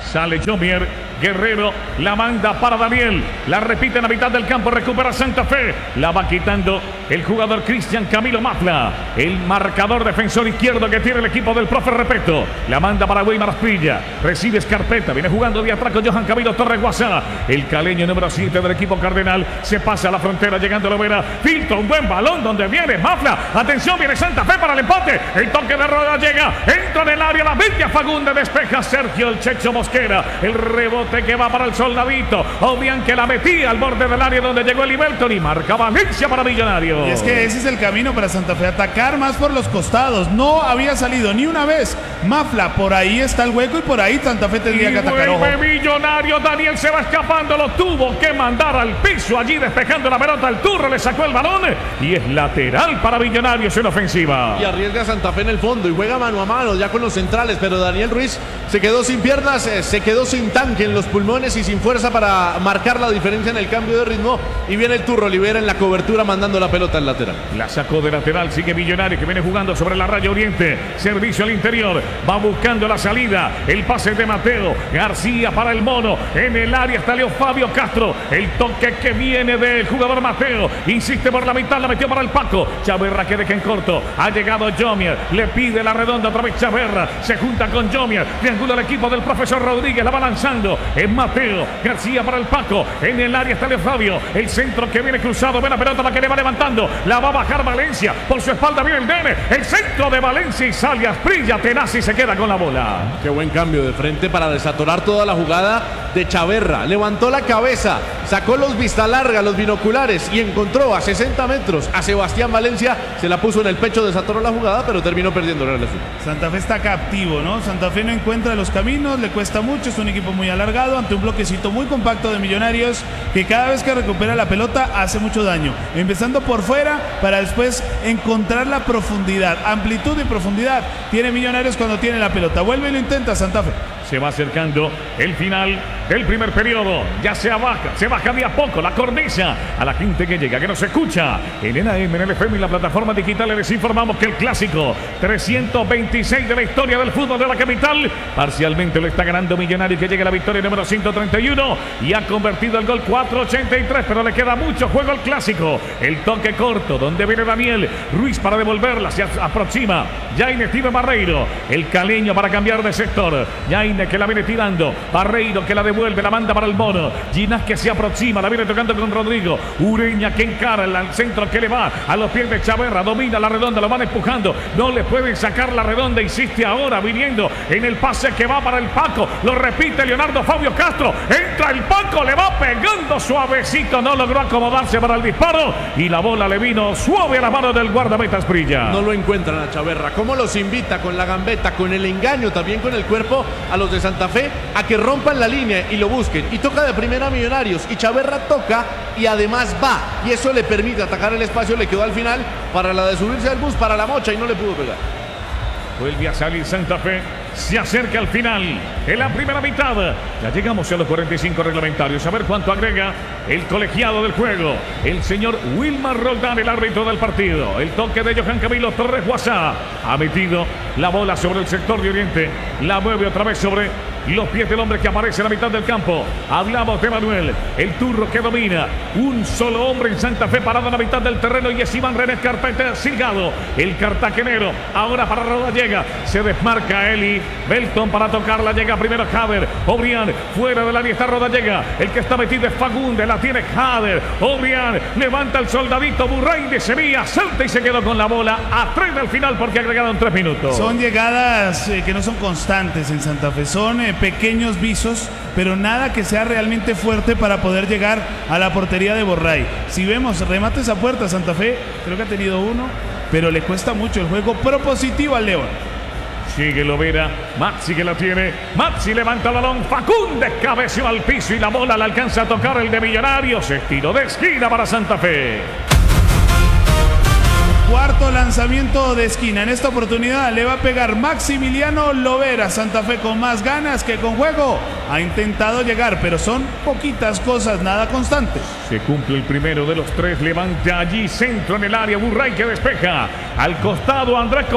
Sale Jomier, Guerrero, la manda para Daniel, la repite en la mitad del campo, recupera Santa Fe, la va quitando el jugador Cristian Camilo Mafla, el marcador defensor izquierdo que tiene el equipo del profe Repeto, la manda para Weimar Asprilla, recibe Escarpeta, viene jugando de atrás con Johan Camilo Torres Guasá, el caleño número 7 del equipo cardenal, se pasa a la frontera llegando a Lovera, filtra un buen balón donde viene Mafla, atención, viene Santa Fe para el empate, el toque de Roda llega, entra en el área, la Bestia Fagundes, despeja Sergio el Checho Mosquera, el rebote que va para el Soldadito, Obian que la metía al borde del área donde llegó el Liberton y marca Valencia para Millonarios. Y es que ese es el camino para Santa Fe, atacar más por los costados, no había salido ni una vez Mafla, por ahí está el hueco y por ahí Santa Fe tendría que atacar. Vuelve Millonarios, Daniel se va escapando, lo tuvo que mandar al piso, allí despejando la pelota, el Turro le sacó el balón y es lateral para Millonarios en ofensiva. Y arriesga Santa Fe en el fondo y juega mano a mano ya con los centrales, pero Daniel Ruiz se quedó sin piernas, se quedó sin tanque en los pulmones y sin fuerza para marcar la diferencia en el cambio de ritmo, y viene el Turro Olivera en la cobertura mandando la pelota al lateral. La sacó de lateral, sigue Millonarios que viene jugando sobre la raya oriente, servicio al interior, va buscando la salida, el pase de Mateo García para el Mono, en el área está Leo Fabio Castro, el toque que viene del jugador Mateo, insiste por la mitad, la metió para el Paco, Chaverra que deja en corto, ha llegado Jomier, le pide la redonda otra vez Chaverra, se junta con Jomier, triangula el equipo del profesor Rodríguez, la va lanzando, es Mateo García para el Paco, en el área está Leo Fabio, el centro que viene cruzado, ve la pelota la que le va levantando, la va a bajar Valencia, por su espalda viene el Dene, el centro de Valencia y sale Asprilla, tenaz y se queda con la bola. Qué buen cambio de frente para desatorar toda la jugada de Chaverra, levantó la cabeza, sacó los vista larga, los binoculares y encontró a 60 metros a Sebastián Valencia, se la puso en el pecho, desatoró la jugada, pero terminó perdiendo la relación. Santa Fe está captivo, ¿no? Santa Fe no encuentra los caminos, le cuesta mucho, es un equipo muy alargado ante un bloquecito muy compacto de Millonarios que cada vez que recupera la pelota hace mucho daño, empezando por fuera para después encontrar la profundidad, amplitud y profundidad tiene Millonarios cuando tiene la pelota, vuelve y lo intenta Santa Fe. Se va acercando el final del primer periodo. Ya se baja de a poco la cornisa a la gente que llega, que nos escucha en el AM, en el FM y la plataforma digital. Les informamos que el clásico 326 de la historia del fútbol de la capital parcialmente lo está ganando Millonarios, que llega a la victoria número 131 y ha convertido el gol 483, pero le queda mucho juego al clásico. El toque corto donde viene Daniel Ruiz para devolverla, se aproxima Jaime Steven Barreiro, el caleño para cambiar de sector. Jaime que la viene tirando, Barreiro que la devuelve, la manda para el Mono, Ginás que se aproxima, la viene tocando con Rodrigo, Ureña que encara el centro que le va a los pies de Chaverra, domina la redonda, lo van empujando, no le pueden sacar la redonda, insiste ahora viniendo en el pase que va para el Paco, lo repite Leonardo Fabio Castro, entra el Paco, le va pegando suavecito, no logró acomodarse para el disparo y la bola le vino suave a la mano del guardameta Asprilla. No lo encuentran a Chaverra, cómo los invita con la gambeta, con el engaño, también con el cuerpo a los de Santa Fe a que rompan la línea y lo busquen, y toca de primera Millonarios y Chaverra toca y además va, y eso le permite atacar el espacio, le quedó al final para la de subirse al bus para la mocha y no le pudo pegar. Vuelve a salir Santa Fe, se acerca al final en la primera mitad. Ya llegamos a los 45 reglamentarios. A ver cuánto agrega el colegiado del juego, el señor Wilmar Roldán, el árbitro del partido. El toque de Johan Camilo Torres Guasá. Ha metido la bola sobre el sector de Oriente. La mueve otra vez sobre los pies del hombre que aparece en la mitad del campo. Hablamos de Manuel, el Turro que domina. Un solo hombre en Santa Fe parado en la mitad del terreno y es Iván René Carpenter Silgado, el cartagenero. Ahora para Roda llega, se desmarca Eli Belton para tocarla, llega primero Jader, Obrián, fuera del área está Roda llega, el que está metido es Fagundes, la tiene Jader, Obrián, levanta el Soldadito, Burray de Sevilla, salta y se quedó con la bola a 3 del final porque agregaron 3 minutos. Son llegadas que no son constantes en Santa Fe, son pequeños visos, pero nada que sea realmente fuerte para poder llegar a la portería de Borray. Si vemos remates a puerta, Santa Fe creo que ha tenido uno, pero le cuesta mucho el juego propositivo al León. Sigue Lovera, Maxi que la tiene, Maxi levanta el balón, Fagundes cabeció al piso y la bola le alcanza a tocar el de Millonarios, estilo de esquina para Santa Fe. Cuarto lanzamiento de esquina. En esta oportunidad le va a pegar Maximiliano Lovera. Santa Fe con más ganas que con juego. Ha intentado llegar, pero son poquitas cosas, nada constantes. Se cumple el primero de los 3. Levanta allí, centro en el área. Burray que despeja. Al costado Andrés